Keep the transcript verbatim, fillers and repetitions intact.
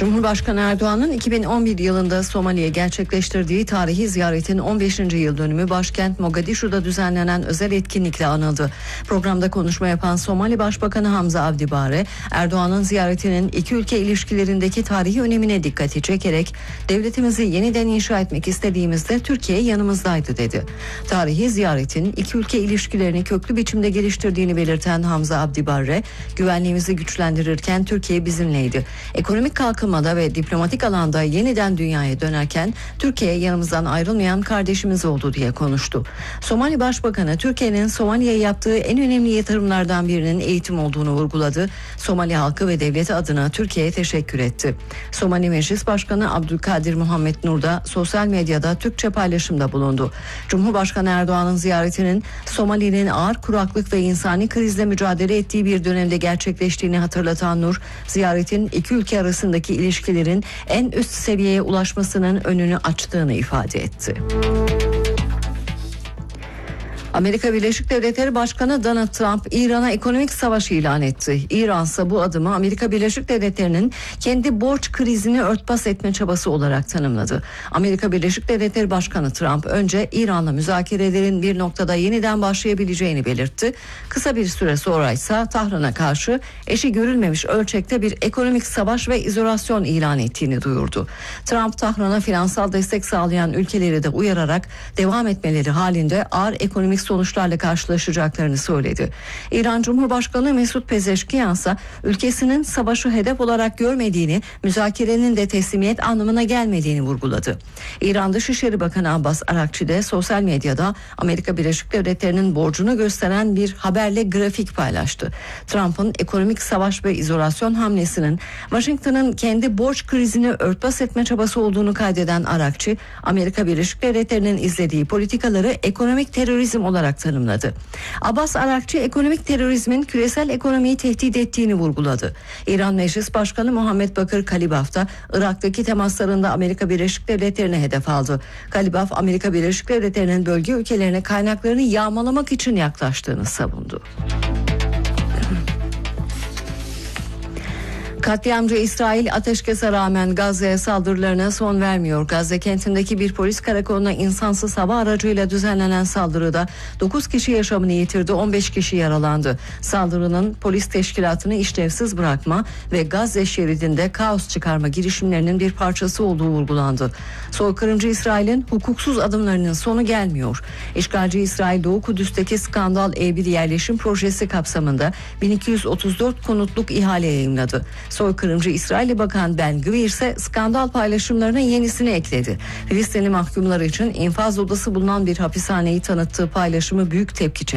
Cumhurbaşkanı Erdoğan'ın iki bin on bir yılında Somali'ye gerçekleştirdiği tarihi ziyaretin on beşinci yıl dönümü başkent Mogadishu'da düzenlenen özel etkinlikle anıldı. Programda konuşma yapan Somali Başbakanı Hamza Abdi Bare, Erdoğan'ın ziyaretinin iki ülke ilişkilerindeki tarihi önemine dikkati çekerek devletimizi yeniden inşa etmek istediğimizde Türkiye yanımızdaydı dedi. Tarihi ziyaretin iki ülke ilişkilerini köklü biçimde geliştirdiğini belirten Hamza Abdi Bare, güvenliğimizi güçlendirirken Türkiye bizimleydi. Ekonomik kalkınmada ve diplomatik alanda yeniden dünyaya dönerken Türkiye yanımızdan ayrılmayan kardeşimiz oldu diye konuştu. Somali Başbakanı Türkiye'nin Somali'ye yaptığı en önemli yatırımlardan birinin eğitim olduğunu vurguladı. Somali halkı ve devleti adına Türkiye'ye teşekkür etti. Somali Meclis Başkanı Abdülkadir Muhammed Nur da sosyal medyada Türkçe paylaşımda bulundu. Cumhurbaşkanı Erdoğan'ın ziyaretinin Somali'nin ağır kuraklık ve insani krizle mücadele ettiği bir dönemde gerçekleştiğini hatırlatan Nur, ziyaretin iki ülke arasındaki ilişkilerin en üst seviyeye ulaşmasının önünü açtığını ifade etti. Amerika Birleşik Devletleri Başkanı Donald Trump İran'a ekonomik savaş ilan etti. İran ise bu adımı Amerika Birleşik Devletleri'nin kendi borç krizini örtbas etme çabası olarak tanımladı. Amerika Birleşik Devletleri Başkanı Trump önce İran'la müzakerelerin bir noktada yeniden başlayabileceğini belirtti. Kısa bir süre sonra ise Tahran'a karşı eşi görülmemiş ölçekte bir ekonomik savaş ve izolasyon ilan ettiğini duyurdu. Trump Tahran'a finansal destek sağlayan ülkeleri de uyararak devam etmeleri halinde ağır ekonomik sonuçlarla karşılaşacaklarını söyledi. İran Cumhurbaşkanı Mesut Pezeşkiyan ise ülkesinin savaşı hedef olarak görmediğini, müzakerenin de teslimiyet anlamına gelmediğini vurguladı. İran Dışişleri Bakanı Abbas Arakçi de sosyal medyada Amerika Birleşik Devletleri'nin borcunu gösteren bir haberle grafik paylaştı. Trump'ın ekonomik savaş ve izolasyon hamlesinin Washington'ın kendi borç krizini örtbas etme çabası olduğunu kaydeden Arakçi, Amerika Birleşik Devletleri'nin izlediği politikaları ekonomik terörizm olarak tanımladı. Abbas Arakçı ekonomik terörizmin küresel ekonomiyi tehdit ettiğini vurguladı. İran Meclis Başkanı Muhammed Bakır Kalibaf da Irak'taki temaslarında Amerika Birleşik Devletleri'ne hedef aldı. Kalibaf, Amerika Birleşik Devletleri'nin bölge ülkelerine kaynaklarını yağmalamak için yaklaştığını savundu. Katliamcı İsrail ateşkese rağmen Gazze'ye saldırılarına son vermiyor. Gazze kentindeki bir polis karakoluna insansız hava aracıyla düzenlenen saldırıda dokuz kişi yaşamını yitirdi, on beş kişi yaralandı. Saldırının polis teşkilatını işlevsiz bırakma ve Gazze şeridinde kaos çıkarma girişimlerinin bir parçası olduğu vurgulandı. Soykırımcı İsrail'in hukuksuz adımlarının sonu gelmiyor. İşgalci İsrail Doğu Kudüs'teki Skandal E bir yerleşim projesi kapsamında bin iki yüz otuz dört konutluk ihale yayınladı. Soykırımcı İsrail Bakan Ben Gvir ise skandal paylaşımlarına yenisini ekledi. Filistinli mahkumlar için infaz odası bulunan bir hapishaneyi tanıttığı paylaşımı büyük tepki çekti.